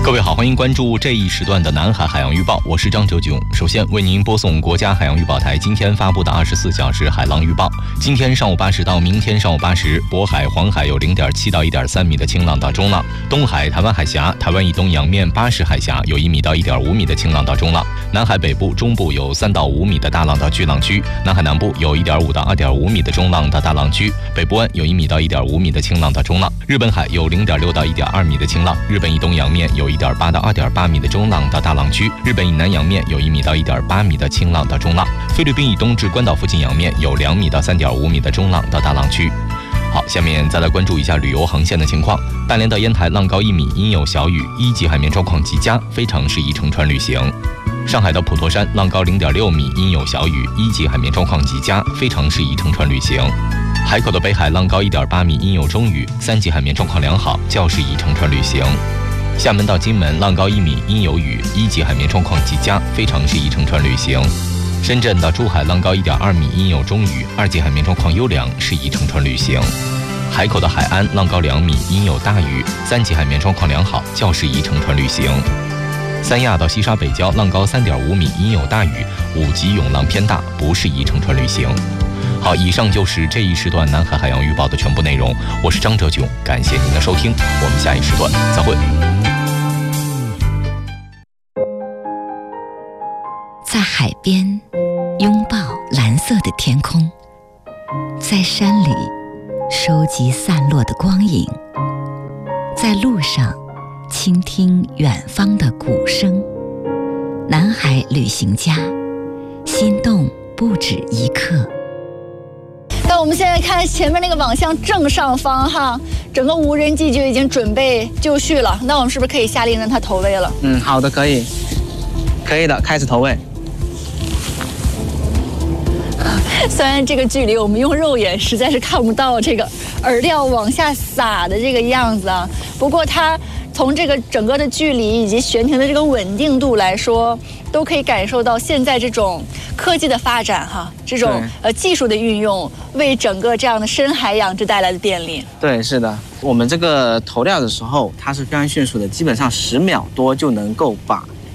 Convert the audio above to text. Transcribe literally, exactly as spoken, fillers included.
各位好，欢迎关注这一时段的南海海洋预报，我是张哲炯。首先为您播送国家海洋预报台今天发布的二十四小时海浪预报。今天上午八时到明天上午八时，渤海、黄海有零点七到一点三米的清浪到中浪；东海、台湾海峡、台湾以东洋面巴士海峡有一米到一点五米的清浪到中浪；南海北部、中部有三到五米的大浪到巨浪区；南海南部有一点五到二点五米的中浪到大浪区；北部湾有一米到一点五米的清浪到中浪；日本海有零点六到一点二米的清浪；日本以东洋面有一点八到二点八米的中浪到大浪区；日本以南洋面有一米到一点八米的清浪到中浪；菲律宾以东至关岛附近洋面有两米到三点五米的中浪到大浪区。好，下面再来关注一下旅游航线的情况。大连到烟台浪高一米，阴有小雨，一级海面状况极佳，非常适宜乘船旅行。上海到普陀山浪高零点六米，阴有小雨，一级海面状况极佳，非常适宜乘船旅行。海口的北海浪高一点八米，阴有中雨，三级海面状况良好，较适宜乘船旅行。厦门到金门浪高一米，阴有雨，一级海面状况极佳，非常适宜乘船旅行。深圳到珠海浪高一点二米，阴有中雨，二级海面状况优良，适宜乘船旅行。海口的海安浪高两米，阴有大雨，三级海面状况良好，较适宜乘船旅行。三亚到西沙北礁浪高三点五米，阴有大雨，五级涌浪偏大，不适宜乘船旅行。好，以上就是这一时段南海海洋预报的全部内容。我是张哲炯，感谢您的收听，我们下一时段再会。 在海边拥抱蓝色的天空，在山里收集散落的光影，在路上倾听远方的鼓声。南海旅行家，心动不止一刻。 那我们现在看前面那个网箱正上方哈，整个无人机就已经准备就绪了。那我们是不是可以下令让它投喂了？ 嗯，好的，可以，可以的，开始投喂。 虽然这个距离我们用肉眼实在是看不到这个饵料往下撒的这个样子啊，不过它从这个整个的距离以及悬停的这个稳定度来说，都可以感受到现在这种科技的发展哈，这种呃技术的运用，为整个这样的深海养殖带来的便利。 对，是的，我们这个投料的时候，它是非常迅速的，基本上十秒多就能够把